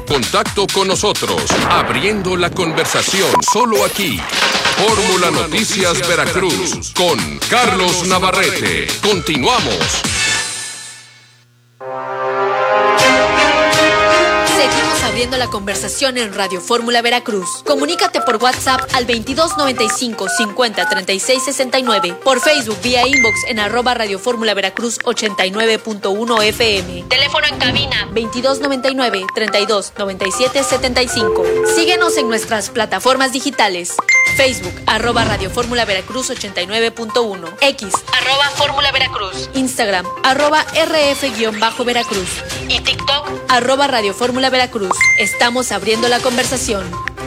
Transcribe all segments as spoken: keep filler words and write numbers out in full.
contacto con nosotros, abriendo la conversación solo aquí. Fórmula Noticias Veracruz con Carlos Navarrete. Continuamos. Seguimos abriendo la conversación en Radio Fórmula Veracruz. Comunícate por WhatsApp al veintidós noventa y cinco cincuenta treinta y seis sesenta y nueve, por Facebook vía inbox en arroba Radio Fórmula Veracruz ochenta y nueve punto uno F M. Teléfono en cabina veintidós noventa y nueve treinta y dos noventa y siete setenta y cinco. Síguenos en nuestras plataformas digitales. Facebook, arroba Radio Fórmula Veracruz ochenta y nueve punto uno. X, arroba Fórmula Veracruz. Instagram, arroba R F-Veracruz. Y TikTok, arroba Radio Fórmula Veracruz. Estamos abriendo la conversación.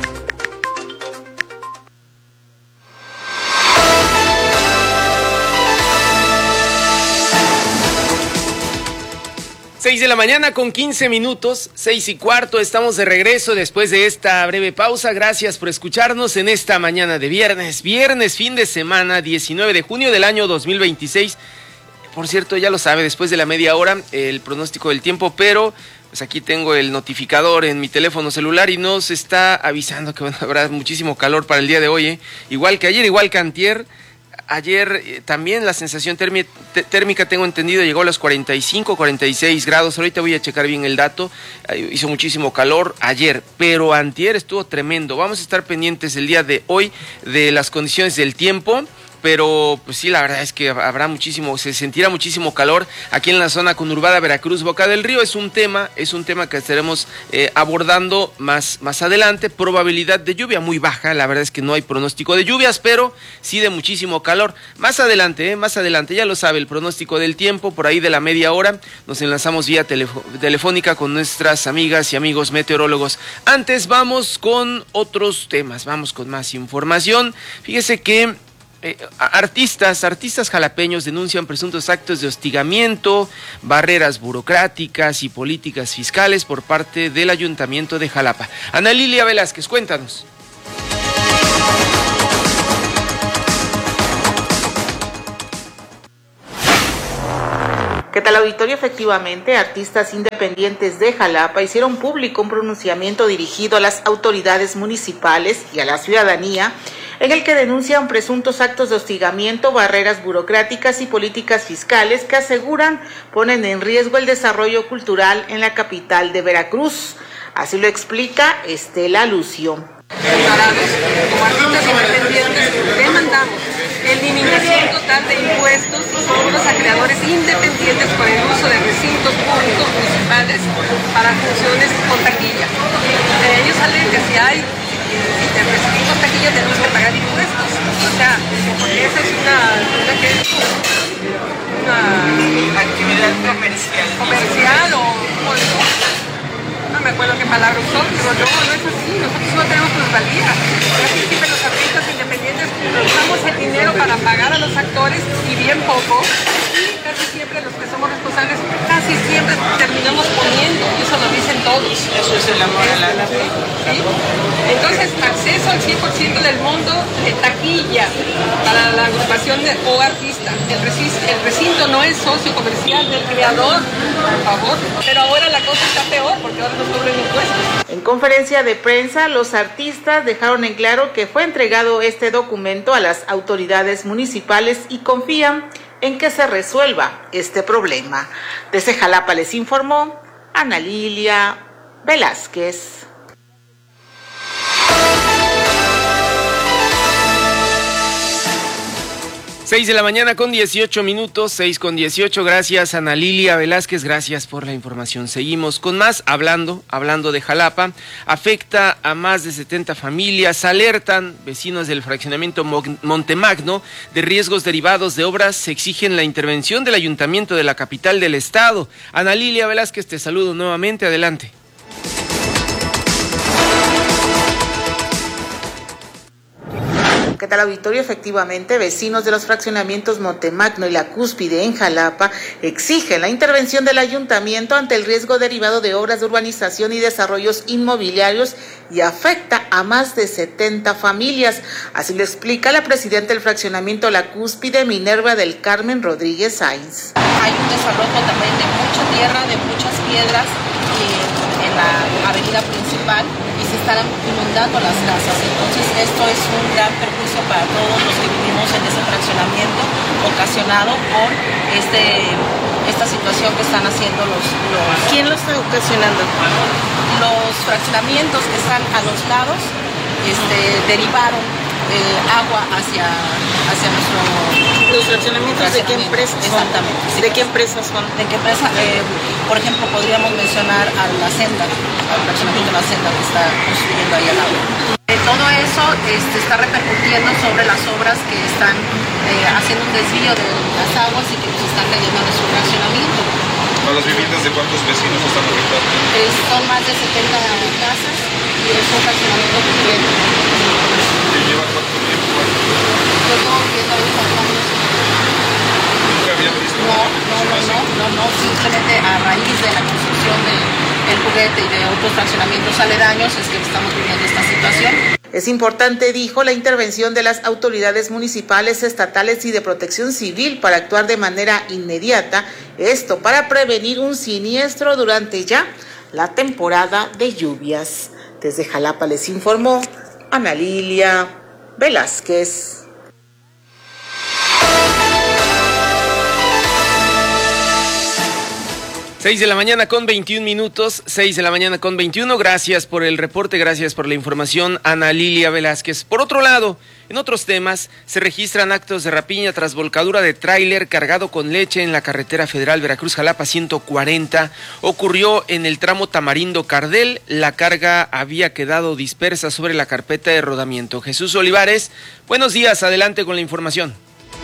Seis de la mañana con quince minutos, seis y cuarto, estamos de regreso después de esta breve pausa. Gracias por escucharnos en esta mañana de viernes, viernes, fin de semana, diecinueve de junio del año dos mil veintiséis. Por cierto, ya lo sabe, después de la media hora, el pronóstico del tiempo, pero pues aquí tengo el notificador en mi teléfono celular y nos está avisando que bueno, habrá muchísimo calor para el día de hoy, ¿eh? Igual que ayer, igual que antier. Ayer eh, también la sensación térmica, térmica, tengo entendido, llegó a los cuarenta y cinco, cuarenta y seis grados. Ahorita voy a checar bien el dato. Eh, hizo muchísimo calor ayer, pero antier estuvo tremendo. Vamos a estar pendientes el día de hoy de las condiciones del tiempo. Pero pues sí, la verdad es que habrá muchísimo, se sentirá muchísimo calor aquí en la zona conurbada Veracruz, Boca del Río. Es un tema, es un tema que estaremos eh, abordando más, más adelante. Probabilidad de lluvia muy baja, la verdad es que no hay pronóstico de lluvias, pero sí de muchísimo calor. Más adelante, eh, más adelante, ya lo sabe, el pronóstico del tiempo, por ahí de la media hora, nos enlazamos vía telefo- telefónica con nuestras amigas y amigos meteorólogos. Antes vamos con otros temas, vamos con más información. Fíjese que Eh, artistas, artistas jalapeños denuncian presuntos actos de hostigamiento, barreras burocráticas y políticas fiscales por parte del Ayuntamiento de Jalapa. Ana Lilia Velázquez, cuéntanos. ¿Qué tal, auditorio? Efectivamente, artistas independientes de Jalapa hicieron público un pronunciamiento dirigido a las autoridades municipales y a la ciudadanía, en el que denuncian presuntos actos de hostigamiento, barreras burocráticas y políticas fiscales que aseguran ponen en riesgo el desarrollo cultural en la capital de Veracruz. Así lo explica Estela Lucio. Como artistas independientes demandamos eliminación total de impuestos a creadores independientes por el uso de recintos públicos municipales para funciones con taquilla. Eh, ellos salen que si hay si te recibimos con taquilla tenemos que pagar impuestos. O sea, porque esa es una, una, que es una actividad comercial. Comercial o, o no me acuerdo qué palabra usó, pero no, no es así, nosotros no tenemos plusvalía. Casi siempre los artistas independientes usamos el dinero para pagar a los actores y bien poco, y casi siempre los que somos responsables, casi siempre terminamos poniendo, y eso lo dicen todos. Eso es el amor a la arte. ¿Sí? Entonces, acceso al cien por ciento del mundo de taquilla para la agrupación de, o artista. El recinto, el recinto no es socio comercial del creador, por favor. Pero ahora la cosa está peor porque ahora nos cobran impuestos. En conferencia de prensa, los artistas dejaron en claro que fue entregado este documento a las autoridades municipales y confían en que se resuelva este problema. Desde Jalapa les informó Ana Lilia Velázquez. Seis de la mañana con dieciocho minutos, seis con dieciocho, gracias Ana Lilia Velázquez, gracias por la información. Seguimos con más, hablando, hablando de Jalapa, afecta a más de setenta familias, alertan vecinos del fraccionamiento Montemagno de riesgos derivados de obras, se exigen la intervención del ayuntamiento de la capital del estado. Ana Lilia Velázquez, te saludo nuevamente, adelante. ¿Qué tal, auditorio? Efectivamente, vecinos de los fraccionamientos Montemagno y La Cúspide en Jalapa exigen la intervención del ayuntamiento ante el riesgo derivado de obras de urbanización y desarrollos inmobiliarios y afecta a más de setenta familias. Así lo explica la presidenta del fraccionamiento La Cúspide, Minerva del Carmen Rodríguez Sainz. Hay un desarrollo también de mucha tierra, de muchas piedras eh, en en la avenida principal y se están inundando las casas. Entonces esto es un gran perjuicio para todos los que vivimos en ese fraccionamiento ocasionado por este, esta situación que están haciendo los, los... ¿Quién lo está ocasionando? Los fraccionamientos que están a los lados este, derivaron eh, agua hacia, hacia nuestro... ¿Los fraccionamientos de qué empresas son? Exactamente. Sí. ¿De qué empresas son? ¿De qué empresa? Eh, por ejemplo, podríamos mencionar a la Senda, al fraccionamiento de la Senda que está construyendo ahí al lado. Eh, todo eso este, está repercutiendo sobre las obras que están eh, haciendo un desvío de las aguas y que nos están cayendo a nuestro fraccionamiento. ¿A las viviendas de cuántos vecinos están afectados? Eh, son más de setenta casas y es un fraccionamiento completo. ¿Y lleva cuánto tiempo? Yo no viendo ahí cuatro años. ¿Nunca habían visto? No, no, no, no, no, no, simplemente a raíz de la construcción del juguete y de otros fraccionamientos aledaños es que estamos viviendo esta situación. Es importante, dijo, la intervención de las autoridades municipales, estatales y de protección civil para actuar de manera inmediata, esto para prevenir un siniestro durante ya la temporada de lluvias. Desde Jalapa les informó Ana Lilia Velázquez. seis de la mañana con veintiún minutos, seis de la mañana con veintiuno, gracias por el reporte, gracias por la información, Ana Lilia Velázquez. Por otro lado, en otros temas, se registran actos de rapiña tras volcadura de tráiler cargado con leche en la carretera federal Veracruz-Jalapa ciento cuarenta. Ocurrió en el tramo Tamarindo-Cardel, la carga había quedado dispersa sobre la carpeta de rodamiento. Jesús Olivares, buenos días, adelante con la información.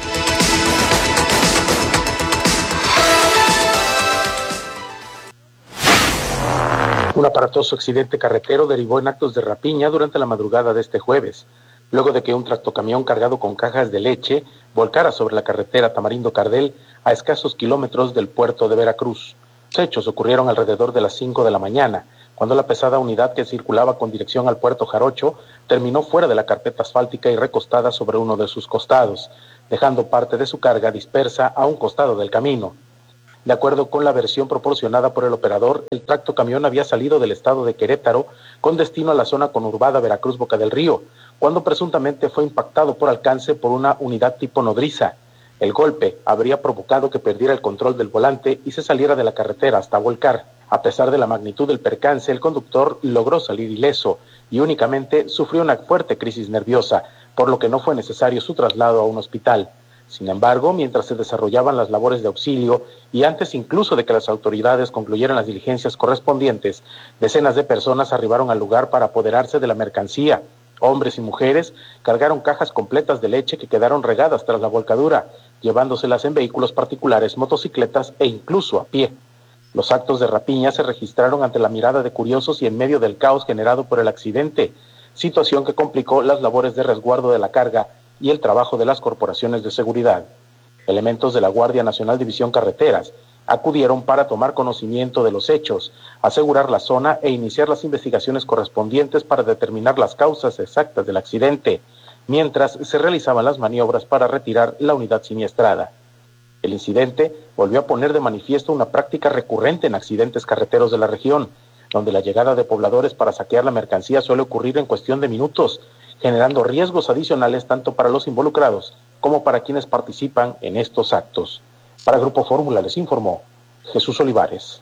Un aparatoso accidente carretero derivó en actos de rapiña durante la madrugada de este jueves, luego de que un tractocamión cargado con cajas de leche volcara sobre la carretera Tamarindo-Cardel a escasos kilómetros del puerto de Veracruz. Los hechos ocurrieron alrededor de las cinco de la mañana, cuando la pesada unidad que circulaba con dirección al puerto Jarocho terminó fuera de la carpeta asfáltica y recostada sobre uno de sus costados, dejando parte de su carga dispersa a un costado del camino. De acuerdo con la versión proporcionada por el operador, el tractocamión había salido del estado de Querétaro con destino a la zona conurbada Veracruz-Boca del Río, cuando presuntamente fue impactado por alcance por una unidad tipo nodriza. El golpe habría provocado que perdiera el control del volante y se saliera de la carretera hasta volcar. A pesar de la magnitud del percance, el conductor logró salir ileso y únicamente sufrió una fuerte crisis nerviosa, por lo que no fue necesario su traslado a un hospital. Sin embargo, mientras se desarrollaban las labores de auxilio y antes incluso de que las autoridades concluyeran las diligencias correspondientes, decenas de personas arribaron al lugar para apoderarse de la mercancía. Hombres y mujeres cargaron cajas completas de leche que quedaron regadas tras la volcadura, llevándoselas en vehículos particulares, motocicletas e incluso a pie. Los actos de rapiña se registraron ante la mirada de curiosos y en medio del caos generado por el accidente, situación que complicó las labores de resguardo de la carga y el trabajo de las corporaciones de seguridad. Elementos de la Guardia Nacional División Carreteras acudieron para tomar conocimiento de los hechos, asegurar la zona e iniciar las investigaciones correspondientes para determinar las causas exactas del accidente, mientras se realizaban las maniobras para retirar la unidad siniestrada. El incidente volvió a poner de manifiesto una práctica recurrente en accidentes carreteros de la región, donde la llegada de pobladores para saquear la mercancía suele ocurrir en cuestión de minutos, generando riesgos adicionales tanto para los involucrados como para quienes participan en estos actos. Para Grupo Fórmula les informó Jesús Olivares.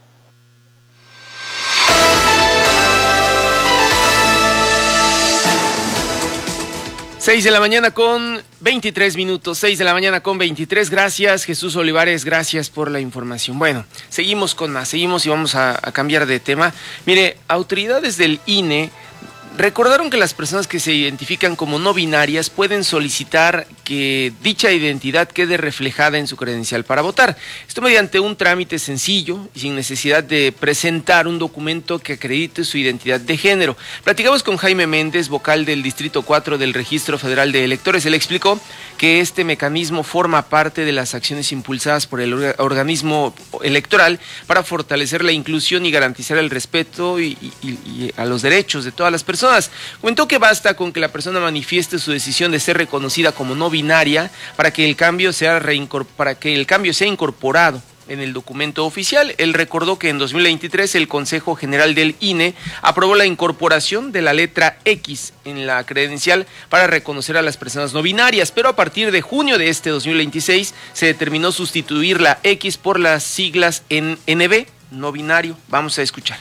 seis de la mañana con veintitrés minutos, seis de la mañana con veintitrés, gracias Jesús Olivares, gracias por la información. Bueno, seguimos con más, seguimos y vamos a, a cambiar de tema. Mire, autoridades del I N E recordaron que las personas que se identifican como no binarias pueden solicitar que dicha identidad quede reflejada en su credencial para votar. Esto mediante un trámite sencillo y sin necesidad de presentar un documento que acredite su identidad de género. Platicamos con Jaime Méndez, vocal del Distrito cuatro del Registro Federal de Electores. Él explicó que este mecanismo forma parte de las acciones impulsadas por el organismo electoral para fortalecer la inclusión y garantizar el respeto y, y, y a los derechos de todas las personas. Comentó que basta con que la persona manifieste su decisión de ser reconocida como no binaria para que el cambio sea reincor- para que el cambio sea incorporado en el documento oficial. Él recordó que en dos mil veintitrés el Consejo General del I N E aprobó la incorporación de la letra X en la credencial para reconocer a las personas no binarias, pero a partir de junio de este dos mil veintiséis se determinó sustituir la X por las siglas en N B, no binario. Vamos a escuchar.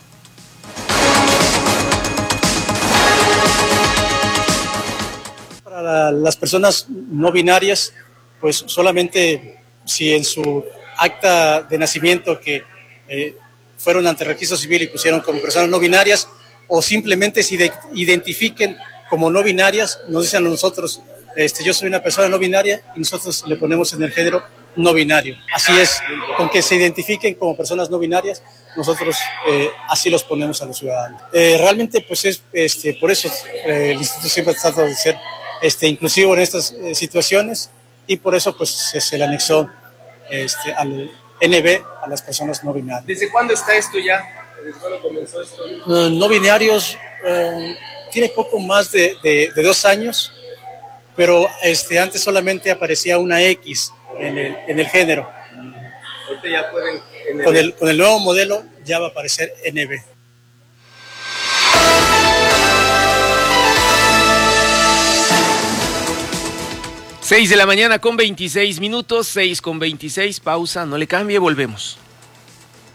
Para las personas no binarias, pues solamente si en su acta de nacimiento que eh, fueron ante el registro civil y pusieron como personas no binarias, o simplemente si de, identifiquen como no binarias, nos dicen a nosotros, este, yo soy una persona no binaria, y nosotros le ponemos en el género no binario. Así es, con que se identifiquen como personas no binarias, nosotros eh, así los ponemos a los ciudadanos. Eh, realmente, pues es este, por eso eh, el instituto siempre trata de ser este, inclusivo en estas eh, situaciones, y por eso pues se, se le anexó este, al N B a las personas no binarias. ¿Desde cuándo está esto ya? ¿Desde cuándo comenzó esto? Uh, no binarios uh, tiene poco más de, de, de dos años, pero este, antes solamente aparecía una X en el, en el género. Ahorita ya pueden... Con el, con el nuevo modelo ya va a aparecer N B. seis de la mañana con veintiséis minutos, seis con veintiséis, pausa, no le cambie, volvemos.